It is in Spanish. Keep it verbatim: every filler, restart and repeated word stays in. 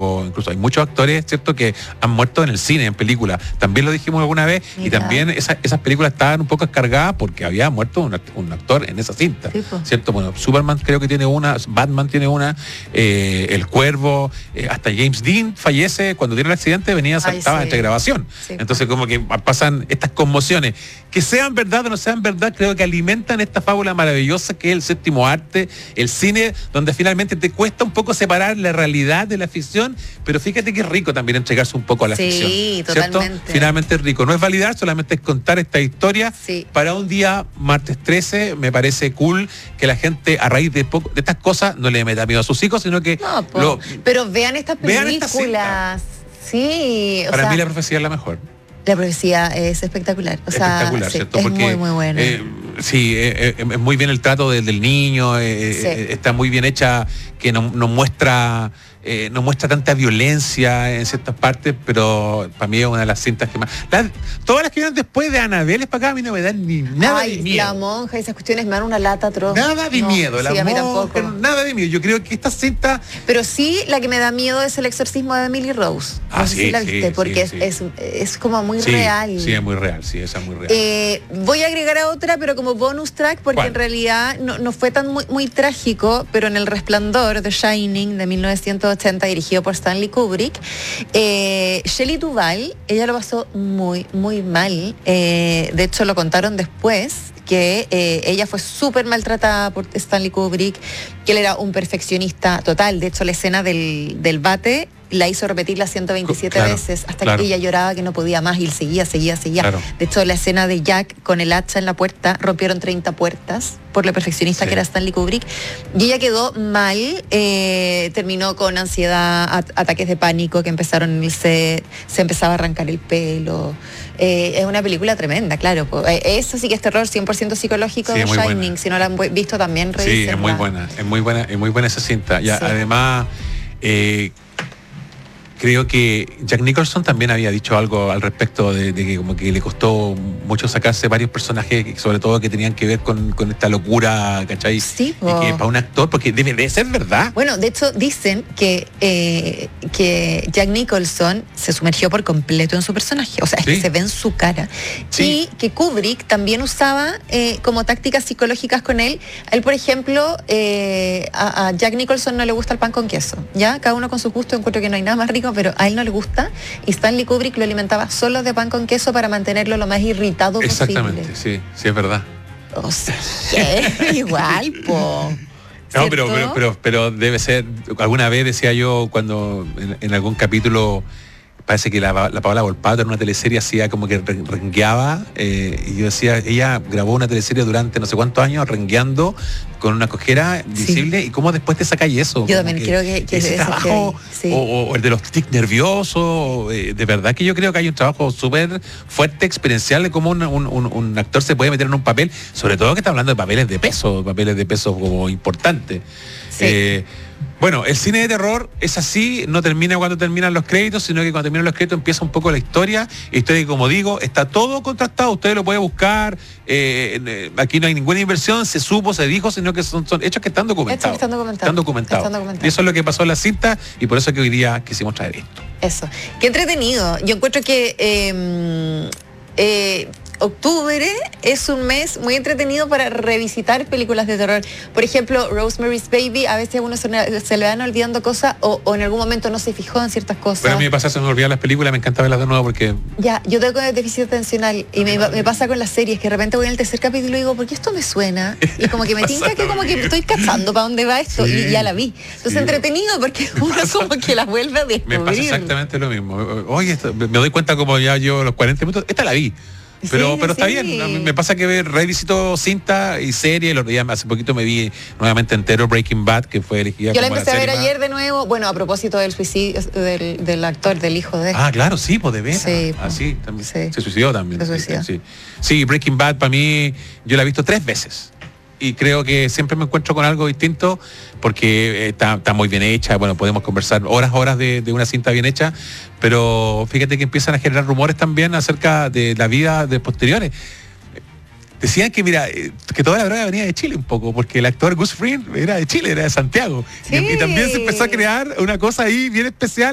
poco, incluso hay muchos actores, ¿cierto?, que han muerto en el cine, en películas. También lo dijimos alguna vez. Mira. Y también esa, esas películas estaban un poco descargadas porque había muerto un, un actor en esa cinta, sí, ¿cierto? Bueno, Superman creo que tiene una, Batman tiene una, eh, El Cuervo, eh, hasta James Dean fallece cuando tiene el accidente, venía saltaba sí. entre grabación. Sí, Entonces como que pasan estas conmociones. Que sean verdad o no sean verdad, creo que alimentan esta fábula maravillosa que es el séptimo arte, el cine, donde finalmente te cuesta un poco separar la realidad de la ficción, pero fíjate que es rico también entregarse un poco a la sí, ficción. Sí, ¿cierto? totalmente. Finalmente es rico. No es validar, solamente es contar esta historia. Sí. Para un día, martes trece, me parece cool que la gente, a raíz de, poco, de estas cosas, no le meta miedo a sus hijos, sino que... No, po, lo, pero vean estas películas. Vean esta sí. O Para sea, mí la profecía es la mejor. La profecía es espectacular. O sea, espectacular, sí, ¿cierto? Es Porque, muy, muy buena. Eh, sí, eh, eh, es muy bien el trato de, del niño, eh, sí. eh, está muy bien hecha, que nos no muestra... Eh, no muestra tanta violencia en ciertas partes, pero para mí es una de las cintas que más... La, todas las que vienen después de Annabelle, para acá a mí no me dan ni nada Ay, de miedo. La Monja, esas cuestiones me dan una lata atroz. Nada de no, miedo, la sí, a mí monja, tampoco. Nada de miedo. Yo creo que esta cinta... Pero sí, la que me da miedo es El exorcismo de Emily Rose. No ah, sé sí, si la viste, sí, porque sí, es, sí. Es, es como muy sí, real. Sí, es muy real, sí, esa es muy real. Eh, voy a agregar a otra, pero como bonus track, porque ¿cuál? En realidad no, no fue tan muy, muy trágico, pero en El Resplandor, The Shining, de mil novecientos ochenta, dirigido por Stanley Kubrick, eh, Shelley Duvall, ella lo pasó muy, muy mal. Eh, de hecho, lo contaron después, que eh, ella fue súper maltratada por Stanley Kubrick, que él era un perfeccionista total. De hecho, la escena del, del bate la hizo repetirla ciento veintisiete claro, veces hasta claro. que ella lloraba que no podía más y él seguía, seguía, seguía. Claro. De hecho, la escena de Jack con el hacha en la puerta, rompieron treinta puertas por lo perfeccionista sí. que era Stanley Kubrick, y ella quedó mal, eh, terminó con ansiedad, at- ataques de pánico que empezaron en el set, se empezaba a arrancar el pelo. Eh, es una película tremenda, claro. Eh, eso sí que es terror cien por ciento psicológico sí, de Shining. Buena. Si no la han visto también, revísenla. Sí, es muy buena, es muy buena, es muy buena esa cinta. Y sí. además, eh, creo que Jack Nicholson también había dicho algo al respecto de, de que como que le costó mucho sacarse varios personajes, sobre todo que tenían que ver con, con esta locura, ¿cachai? Sí, y que para un actor, porque debe de ser verdad. Bueno, de hecho dicen que, eh, que Jack Nicholson se sumergió por completo en su personaje, o sea, es sí. que se ve en su cara. Sí. Y que Kubrick también usaba eh, como tácticas psicológicas con él. A él, por ejemplo, eh, a, a Jack Nicholson no le gusta el pan con queso, ¿ya? Cada uno con sus gustos, encuentro que no hay nada más rico, pero a él no le gusta, y Stanley Kubrick lo alimentaba solo de pan con queso para mantenerlo lo más irritado Exactamente, posible. Exactamente, sí, sí, es verdad. O sea, ¿qué? Igual, po. No, pero, pero, pero, pero debe ser, alguna vez decía yo cuando en, en algún capítulo, parece que la, la Paola Volpato en una teleserie hacía como que rengueaba, eh, y yo decía, ella grabó una teleserie durante no sé cuántos años rengueando con una cojera visible, sí. y cómo después te sacáis eso. Yo también que creo que, que ese trabajo, sí. o, o el de los tics nerviosos, eh, de verdad que yo creo que hay un trabajo súper fuerte, experiencial, de cómo un, un, un, un actor se puede meter en un papel, sobre todo que está hablando de papeles de peso, papeles de peso como importantes. Sí. Eh, Bueno, el cine de terror es así, no termina cuando terminan los créditos, sino que cuando terminan los créditos empieza un poco la historia, historia que, como digo, está todo contrastado, usted lo puede buscar, eh, aquí no hay ninguna inversión, se supo, se dijo, sino que son, son hechos que están documentados. Están documentados. Están documentados. Están documentados. Y eso es lo que pasó en la cinta, y por eso es que hoy día quisimos traer esto. Eso. Qué entretenido. Yo encuentro que eh, eh, octubre es un mes muy entretenido para revisitar películas de terror. Por ejemplo, Rosemary's Baby, a veces a uno se, se le van olvidando cosas o, o en algún momento no se fijó en ciertas cosas. Pero a mí me pasa, se me olvidan las películas, me encanta verlas de nuevo porque... Ya, yo tengo déficit atencional y me, me pasa con las series, que de repente voy en el tercer capítulo y digo, ¿por qué esto me suena? Y como que me tinca que como que estoy cachando para dónde va esto, sí, y ya la vi. Entonces sí. entretenido porque uno como que la vuelve a descubrir. Me pasa exactamente lo mismo. Oye, esto, me doy cuenta como ya llevo los cuarenta minutos, esta la vi. Pero, sí, pero está sí. bien, me pasa que revisito cinta y serie, los días, hace poquito me vi nuevamente entero Breaking Bad, que fue elegida Yo como la empecé la a ver serie ayer de nuevo, bueno, a propósito del suicidio del, del actor, del hijo de... Ah, claro, sí, pues de veras. Sí, ah, sí, también. Sí. Se suicidó también. Se suicidó. Sí, sí, Breaking Bad para mí, yo la he visto tres veces. Y creo que siempre me encuentro con algo distinto porque está, está muy bien hecha. Bueno, podemos conversar horas, horas de, de una cinta bien hecha, pero fíjate que empiezan a generar rumores también acerca de la vida de posteriores. Decían que, mira, que toda la droga venía de Chile un poco, porque el actor Gus Fring era de Chile, era de Santiago. Sí. Y, y también se empezó a crear una cosa ahí bien especial.